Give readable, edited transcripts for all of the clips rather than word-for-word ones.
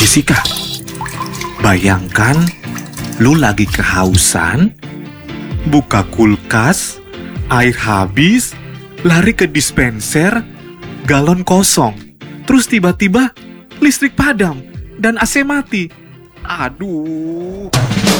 Jessica, bayangkan lu lagi kehausan, buka kulkas, air habis, lari ke dispenser, galon kosong. Terus tiba-tiba listrik padam dan AC mati. Aduh.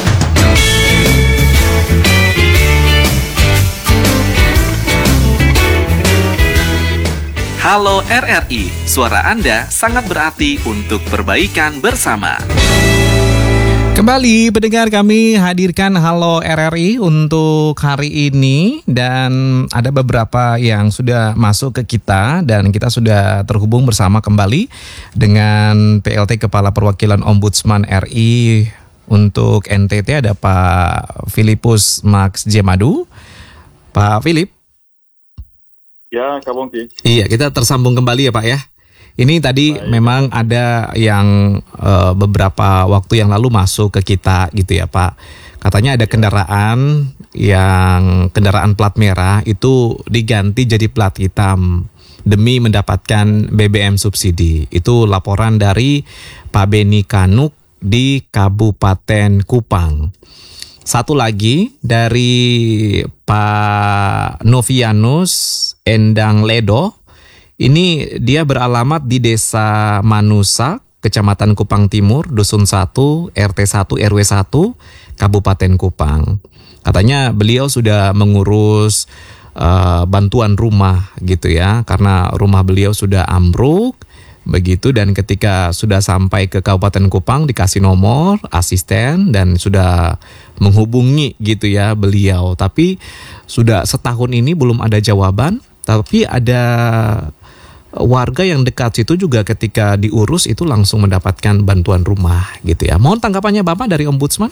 Halo RRI, suara Anda sangat berarti untuk perbaikan bersama. Kembali pendengar, kami hadirkan Halo RRI untuk hari ini. Dan ada beberapa yang sudah masuk ke kita dan kita sudah terhubung bersama kembali dengan PLT Kepala Perwakilan Ombudsman RI untuk NTT. Ada Pak Filipus Max Jemadu. Pak Filip. Ya, Kak Bongki. Iya, kita tersambung kembali ya Pak ya. Ini tadi memang ada yang beberapa waktu yang lalu masuk ke kita gitu ya Pak. Katanya ada kendaraan plat merah itu diganti jadi plat hitam demi mendapatkan BBM subsidi. Itu laporan dari Pak Beni Kanuk di Kabupaten Kupang. Satu lagi dari Pak Novianus Endang Ledo. Ini dia beralamat di Desa Manusa, Kecamatan Kupang Timur, Dusun 1, RT 1, RW 1, Kabupaten Kupang. Katanya beliau sudah mengurus bantuan rumah gitu ya, karena rumah beliau sudah ambruk. Begitu, dan ketika sudah sampai ke Kabupaten Kupang dikasih nomor asisten dan sudah menghubungi gitu ya beliau. Tapi sudah setahun ini belum ada jawaban. Tapi ada warga yang dekat situ juga ketika diurus itu langsung mendapatkan bantuan rumah gitu ya. Mohon tanggapannya Bapak dari Ombudsman.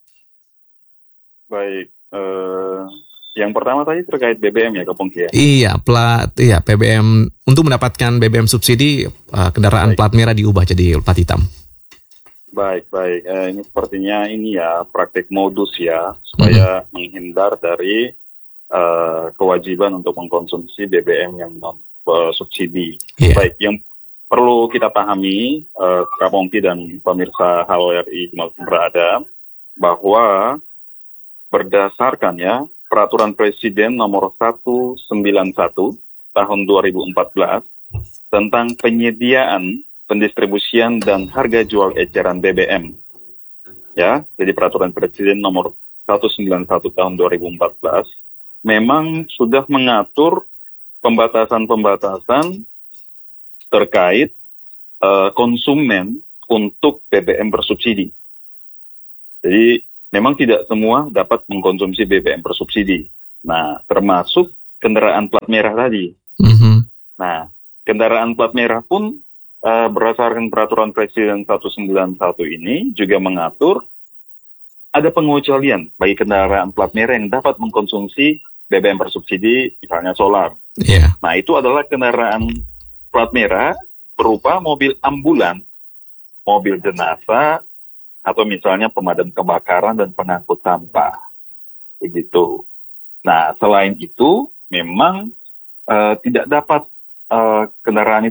Baik, yang pertama tadi terkait BBM ya, Kak Bongki ya? Iya, BBM untuk mendapatkan BBM subsidi kendaraan plat merah diubah jadi plat hitam. Baik. Ini sepertinya praktik modus ya, supaya menghindar dari kewajiban untuk mengkonsumsi BBM yang non subsidi. Yeah. Baik, yang perlu kita pahami, Kak Bongki dan pemirsa Halo RI dimanapun berada, bahwa berdasarkan Peraturan Presiden Nomor 191 Tahun 2014 tentang penyediaan, pendistribusian dan harga jual eceran BBM. Ya, jadi Peraturan Presiden Nomor 191 Tahun 2014 memang sudah mengatur pembatasan-pembatasan terkait konsumen untuk BBM bersubsidi. Jadi memang tidak semua dapat mengkonsumsi BBM bersubsidi. Nah, termasuk kendaraan plat merah tadi. Nah, kendaraan plat merah pun berdasarkan Peraturan Presiden 191 ini juga mengatur ada pengecualian bagi kendaraan plat merah yang dapat mengkonsumsi BBM bersubsidi, misalnya solar. Yeah. Nah, itu adalah kendaraan plat merah berupa mobil ambulan, mobil jenazah, atau misalnya pemadam kebakaran dan pengangkut sampah, begitu. Nah, selain itu, memang tidak dapat kendaraan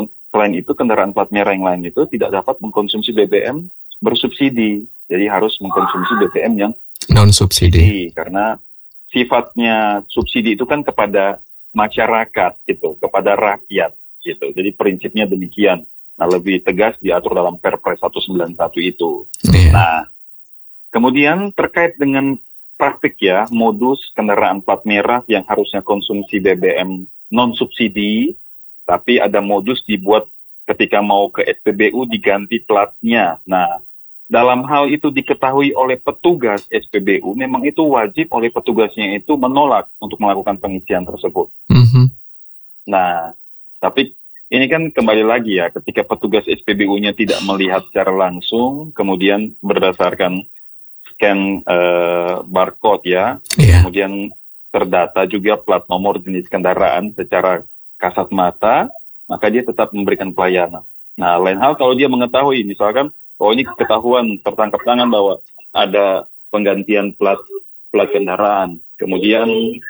plat merah yang lain itu tidak dapat mengkonsumsi BBM bersubsidi. Jadi harus mengkonsumsi BBM yang non subsidi. Karena sifatnya subsidi itu kan kepada masyarakat gitu, kepada rakyat gitu. Jadi prinsipnya demikian. Nah, lebih tegas diatur dalam Perpres 191 itu. Yeah. Nah, kemudian terkait dengan praktik modus kendaraan plat merah yang harusnya konsumsi BBM non-subsidi, tapi ada modus dibuat ketika mau ke SPBU diganti platnya. Nah, dalam hal itu diketahui oleh petugas SPBU, memang itu wajib oleh petugasnya itu menolak untuk melakukan pengisian tersebut. Nah, tapi ini kan kembali lagi ketika petugas SPBU-nya tidak melihat secara langsung, kemudian berdasarkan scan barcode kemudian terdata juga plat nomor jenis kendaraan secara kasat mata, maka dia tetap memberikan pelayanan. Nah, lain hal kalau dia mengetahui, misalkan, ini ketahuan tertangkap tangan bahwa ada penggantian plat kendaraan, kemudian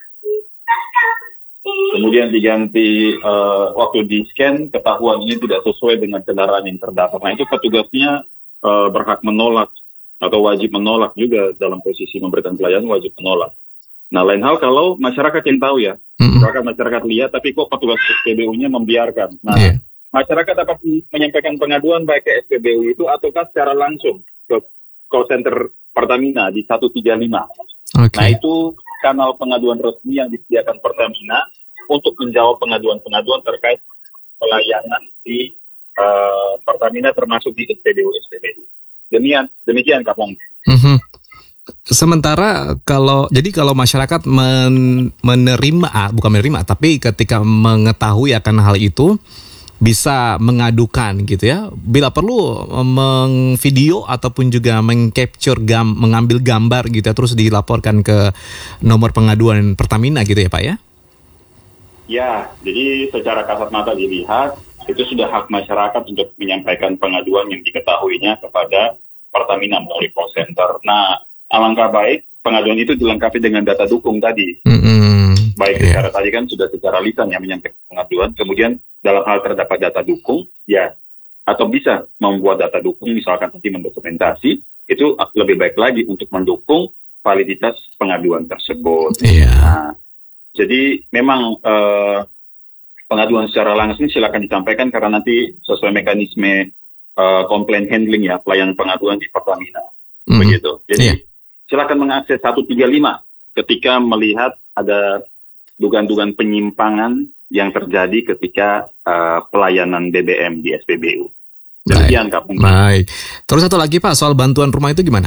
diganti waktu di scan ketahuan ini tidak sesuai dengan kendaraan yang terdaftar. Nah, itu petugasnya berhak menolak atau wajib menolak juga dalam posisi memberikan pelayanan, wajib menolak. Nah, lain hal kalau masyarakat yang tahu ya, masyarakat lihat tapi kok petugas SPBU-nya membiarkan. Nah, masyarakat dapat menyampaikan pengaduan baik ke SPBU itu ataukah secara langsung ke call center Pertamina di 135. Nah, itu kanal pengaduan resmi yang disediakan Pertamina untuk menjawab pengaduan-pengaduan terkait pelayanan di Pertamina termasuk di SPBU. Demikian Kapong. Sementara kalau masyarakat bukan menerima, tapi ketika mengetahui akan hal itu bisa mengadukan gitu ya. Bila perlu mengvideo ataupun juga mengambil gambar gitu ya, terus dilaporkan ke nomor pengaduan Pertamina gitu ya Pak ya? Ya, jadi secara kasat mata dilihat itu sudah hak masyarakat untuk menyampaikan pengaduan yang diketahuinya kepada Pertamina melalui call center. Nah, alangkah baik pengaduan itu dilengkapi dengan data dukung tadi. Baik secara tadi kan sudah secara lisan ya menyampaikan pengaduan, kemudian dalam hal terdapat data dukung ya, atau bisa membuat data dukung misalkan nanti mendokumentasi, itu lebih baik lagi untuk mendukung validitas pengaduan tersebut. Nah, jadi memang pengaduan secara langsung silakan disampaikan karena nanti sesuai mekanisme complaint handling ya, pelayanan pengaduan di Pertamina. Begitu. Jadi silakan mengakses 135 ketika melihat ada dugaan-dugaan penyimpangan yang terjadi ketika pelayanan BBM di SPBU. Demikian Kak Pungki. Baik. Terus satu lagi Pak, soal bantuan rumah itu gimana?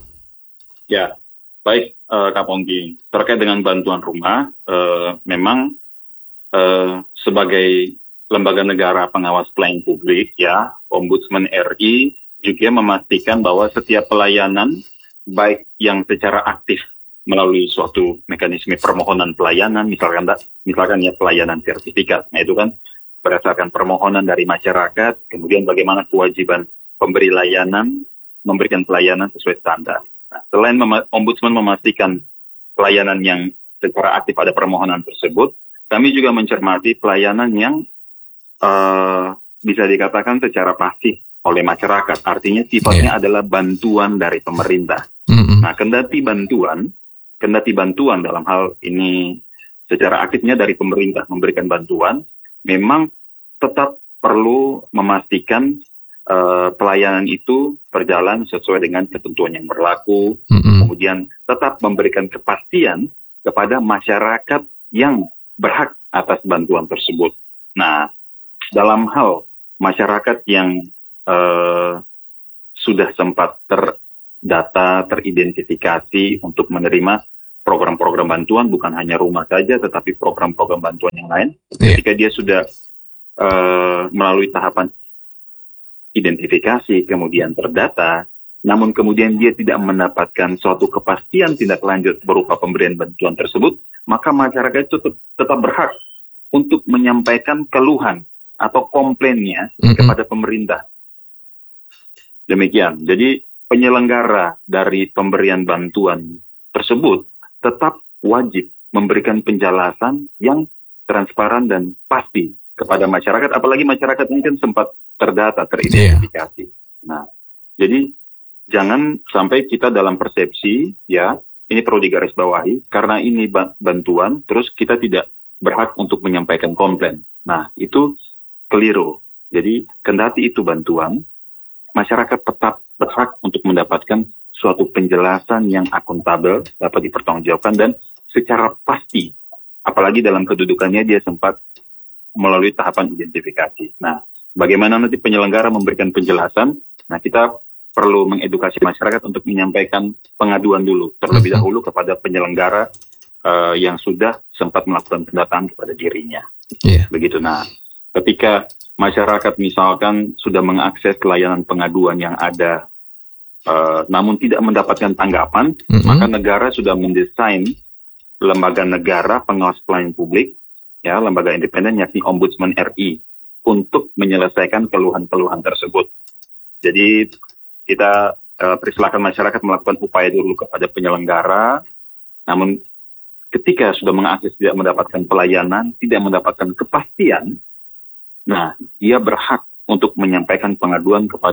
Ya, baik Kak Pungki. Terkait dengan bantuan rumah, memang sebagai lembaga negara pengawas pelayanan publik ya, Ombudsman RI juga memastikan bahwa setiap pelayanan baik yang secara aktif melalui suatu mekanisme permohonan pelayanan, misalkan ya pelayanan sertifikat, nah itu kan berdasarkan permohonan dari masyarakat, kemudian bagaimana kewajiban pemberi layanan memberikan pelayanan sesuai standar. Nah, selain Ombudsman memastikan pelayanan yang secara aktif ada permohonan tersebut, kami juga mencermati pelayanan yang bisa dikatakan secara pasif oleh masyarakat, artinya sifatnya adalah bantuan dari pemerintah. Nah, kendati bantuan dalam hal ini secara aktifnya dari pemerintah memberikan bantuan, memang tetap perlu memastikan pelayanan itu berjalan sesuai dengan ketentuan yang berlaku, kemudian tetap memberikan kepastian kepada masyarakat yang berhak atas bantuan tersebut. Nah, dalam hal masyarakat yang sudah sempat terdata, teridentifikasi untuk menerima program-program bantuan, bukan hanya rumah saja, tetapi program-program bantuan yang lain. Ketika dia sudah melalui tahapan identifikasi, kemudian terdata, namun kemudian dia tidak mendapatkan suatu kepastian tindak lanjut berupa pemberian bantuan tersebut, maka masyarakat itu tetap berhak untuk menyampaikan keluhan atau komplainnya kepada pemerintah. Demikian. Jadi penyelenggara dari pemberian bantuan tersebut tetap wajib memberikan penjelasan yang transparan dan pasti kepada masyarakat, apalagi masyarakat ini kan sempat terdata, teridentifikasi. Nah, jadi jangan sampai kita dalam persepsi, ya, ini perlu digarisbawahi, karena ini bantuan, terus kita tidak berhak untuk menyampaikan komplain. Nah, itu keliru. Jadi, kendati itu bantuan, masyarakat tetap berhak untuk mendapatkan suatu penjelasan yang akuntabel, dapat dipertanggungjawabkan dan secara pasti. Apalagi dalam kedudukannya dia sempat melalui tahapan identifikasi. Nah, bagaimana nanti penyelenggara memberikan penjelasan? Nah, kita perlu mengedukasi masyarakat untuk menyampaikan pengaduan dulu, terlebih dahulu kepada penyelenggara yang sudah sempat melakukan pendataan kepada dirinya. Begitu. Nah, ketika masyarakat misalkan sudah mengakses layanan pengaduan yang ada, namun tidak mendapatkan tanggapan, maka negara sudah mendesain lembaga negara pengawas pelayanan publik, ya, lembaga independen yakni Ombudsman RI, untuk menyelesaikan keluhan-keluhan tersebut. Jadi kita persilakan masyarakat melakukan upaya dulu kepada penyelenggara, namun ketika sudah mengakses tidak mendapatkan pelayanan, tidak mendapatkan kepastian, nah dia berhak untuk menyampaikan pengaduan kepada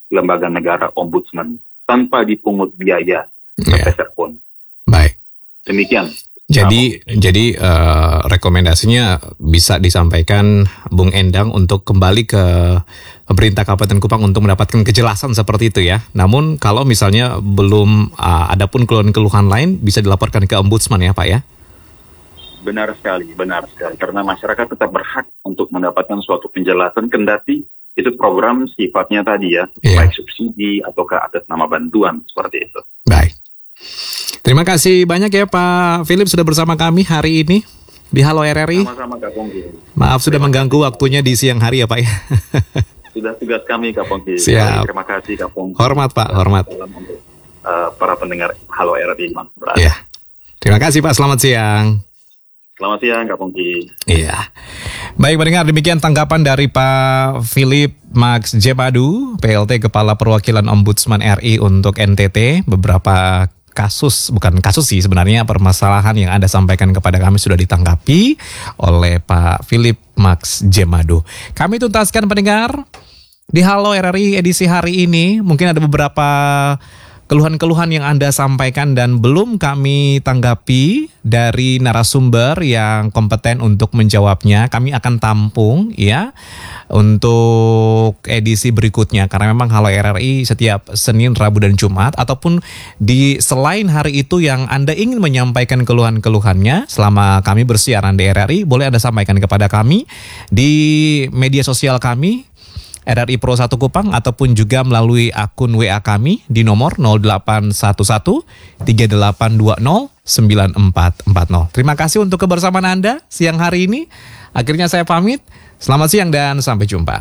lembaga negara ombudsman tanpa dipungut biaya sepeser pun. Baik. Demikian. Jadi rekomendasinya bisa disampaikan Bung Endang untuk kembali ke pemerintah Kabupaten Kupang untuk mendapatkan kejelasan seperti itu ya. Namun kalau misalnya belum ada pun keluhan-keluhan lain bisa dilaporkan ke ombudsman ya Pak ya. Benar sekali. Karena masyarakat tetap berhak untuk mendapatkan suatu penjelasan kendati itu program sifatnya tadi ya, baik subsidi ataukah atas nama bantuan seperti itu. Baik. Terima kasih banyak ya Pak Philip sudah bersama kami hari ini di Halo RRI. Sama-sama Kak Pongki. Maaf sudah mengganggu waktunya di siang hari ya Pak ya. Sudah tugas kami Kak Pongki. Siap. Terima kasih Kak Pongki. Hormat Pak, hormat. Untuk para pendengar Halo RRI. Ya. Terima kasih Pak, selamat siang. Selamat siang Kak Pongki. Iya. Baik pendengar, demikian tanggapan dari Pak Philip Max Jemadu, PLT Kepala Perwakilan Ombudsman RI untuk NTT. Beberapa bukan kasus sih sebenarnya, permasalahan yang Anda sampaikan kepada kami sudah ditanggapi oleh Pak Philip Max Jemadu. Kami tuntaskan pendengar di Halo RRI edisi hari ini. Mungkin ada beberapa keluhan-keluhan yang Anda sampaikan dan belum kami tanggapi dari narasumber yang kompeten untuk menjawabnya. Kami akan tampung ya untuk edisi berikutnya karena memang Halo RRI setiap Senin, Rabu dan Jumat ataupun di selain hari itu yang Anda ingin menyampaikan keluhan-keluhannya selama kami bersiaran di RRI, boleh Anda sampaikan kepada kami di media sosial kami RRI Pro 1 Kupang ataupun juga melalui akun WA kami di nomor 0811 3820 9440. Terima kasih untuk kebersamaan Anda siang hari ini. Akhirnya saya pamit. Selamat siang dan sampai jumpa.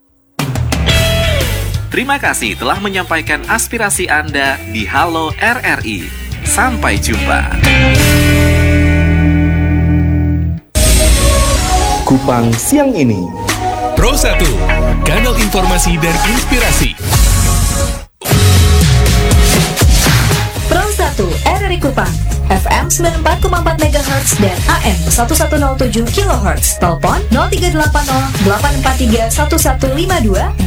Terima kasih telah menyampaikan aspirasi Anda di Halo RRI. Sampai jumpa. Kupang siang ini. Pro 1, kanal informasi dan inspirasi. Pro 1 RRI Kupang, FM 94,4 MHz dan AM 1107 kHz. Telepon 0380 843 1152